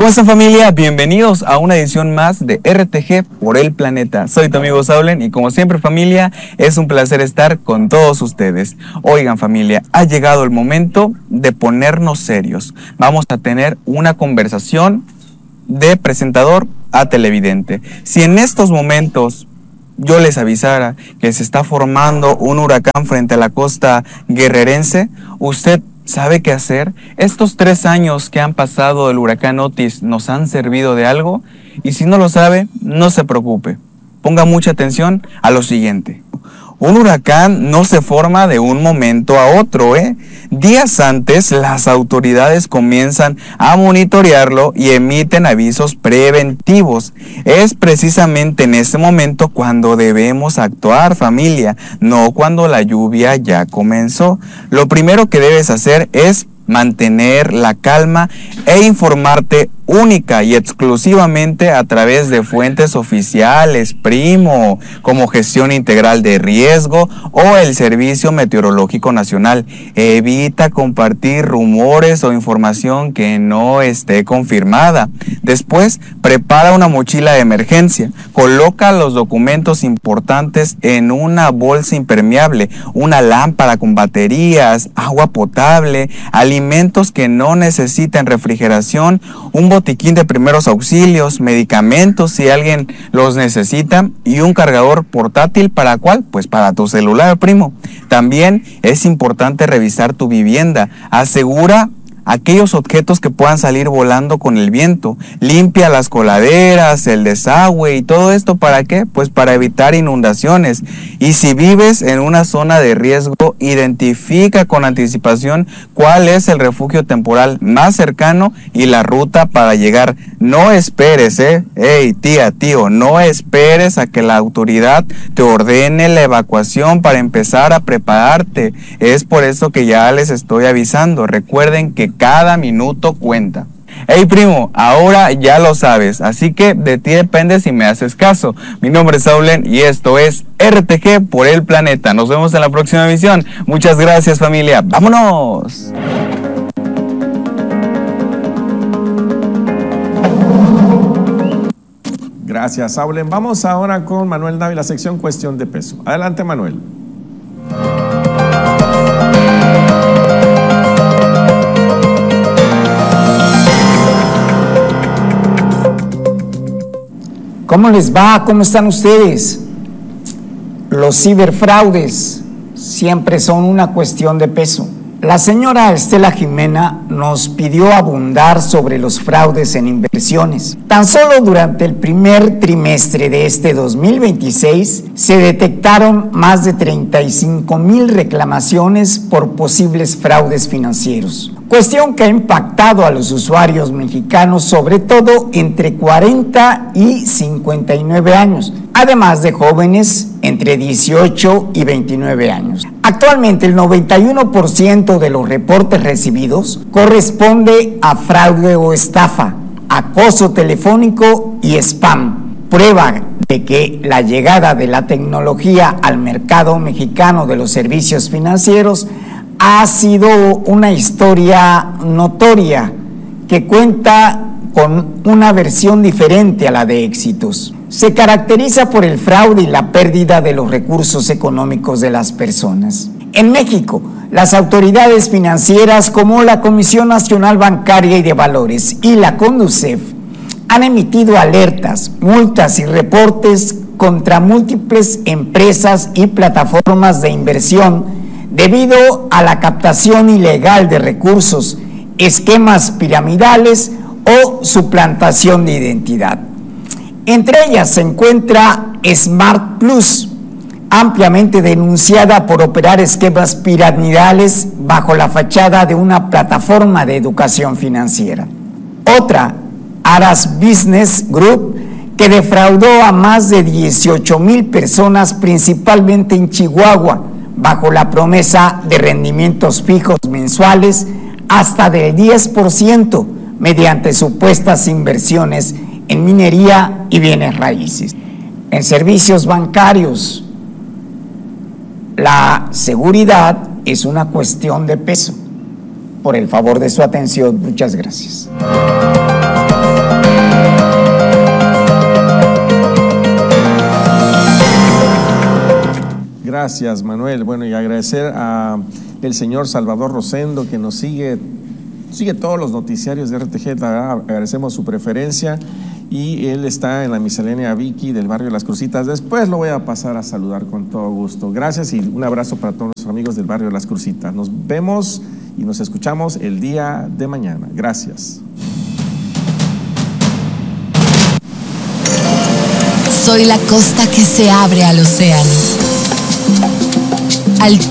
¿Cómo están, familia? Bienvenidos a una edición más de RTG por el Planeta. Soy tu amigo Saulen y como siempre, familia, es un placer estar con todos ustedes. Oigan, familia, ha llegado el momento de ponernos serios. Vamos a tener una conversación de presentador a televidente. Si en estos momentos yo les avisara que se está formando un huracán frente a la costa guerrerense, usted ¿sabe qué hacer? Estos 3 años que han pasado del huracán Otis nos han servido de algo, y si no lo sabe, no se preocupe. Ponga mucha atención a lo siguiente. Un huracán no se forma de un momento a otro, Días antes, las autoridades comienzan a monitorearlo y emiten avisos preventivos. Es precisamente en ese momento cuando debemos actuar, familia, no cuando la lluvia ya comenzó. Lo primero que debes hacer es mantener la calma e informarte única y exclusivamente a través de fuentes oficiales, primo, como Gestión Integral de Riesgo o el Servicio Meteorológico Nacional. Evita compartir rumores o información que no esté confirmada. Después, prepara una mochila de emergencia. Coloca los documentos importantes en una bolsa impermeable, una lámpara con baterías, agua potable, alimentos que no necesiten refrigeración, un botiquín de primeros auxilios, medicamentos si alguien los necesita y un cargador portátil. ¿Para cuál? Pues para tu celular, primo. También es importante revisar tu vivienda. Asegura aquellos objetos que puedan salir volando con el viento. Limpia las coladeras, el desagüe y todo esto. ¿Para qué? Pues para evitar inundaciones. Y si vives en una zona de riesgo, identifica con anticipación cuál es el refugio temporal más cercano y la ruta para llegar. No esperes, Hey, tía, tío, no esperes a que la autoridad te ordene la evacuación para empezar a prepararte. Es por eso que ya les estoy avisando. Recuerden que cada minuto cuenta. Hey, primo, ahora ya lo sabes, así que de ti depende si me haces caso. Mi nombre es Saulen y esto es RTG por el Planeta. Nos vemos en la próxima emisión. Muchas gracias, familia. ¡Vámonos! Gracias, Saulen. Vamos ahora con Manuel Dávila, sección Cuestión de Peso. Adelante, Manuel. ¿Cómo les va? ¿Cómo están ustedes? Los ciberfraudes siempre son una cuestión de peso. La señora Estela Jimena nos pidió abundar sobre los fraudes en inversiones. Tan solo durante el primer trimestre de este 2026 se detectaron más de 35,000 reclamaciones por posibles fraudes financieros. Cuestión que ha impactado a los usuarios mexicanos, sobre todo entre 40 y 59 años, además de jóvenes entre 18 y 29 años. Actualmente el 91% de los reportes recibidos corresponde a fraude o estafa, acoso telefónico y spam. Prueba de que la llegada de la tecnología al mercado mexicano de los servicios financieros ha sido una historia notoria que cuenta con una versión diferente a la de éxitos. Se caracteriza por el fraude y la pérdida de los recursos económicos de las personas. En México, las autoridades financieras como la Comisión Nacional Bancaria y de Valores y la CONDUCEF han emitido alertas, multas y reportes contra múltiples empresas y plataformas de inversión debido a la captación ilegal de recursos, esquemas piramidales o suplantación de identidad. Entre ellas se encuentra Smart Plus, ampliamente denunciada por operar esquemas piramidales bajo la fachada de una plataforma de educación financiera. Otra, Aras Business Group, que defraudó a más de 18,000 personas, principalmente en Chihuahua, bajo la promesa de rendimientos fijos mensuales hasta del 10% mediante supuestas inversiones en minería y bienes raíces. En servicios bancarios, la seguridad es una cuestión de peso. Por el favor de su atención, muchas gracias. Gracias, Manuel. Bueno, y agradecer a el señor Salvador Rosendo, que nos sigue todos los noticiarios de RTG. Agradecemos su preferencia. Y él está en la miscelánea Vicky del barrio Las Crucitas. Después lo voy a pasar a saludar con todo gusto. Gracias y un abrazo para todos nuestros amigos del barrio Las Crucitas. Nos vemos y nos escuchamos el día de mañana. Gracias. Soy la costa que se abre al océano.